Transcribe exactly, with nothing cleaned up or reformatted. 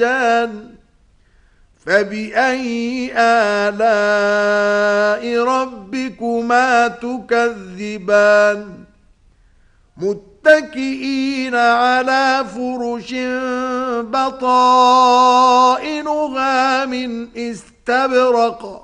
فبأي آلاء ربكما تكذبان متكئين على فرش بطائنها من استبرق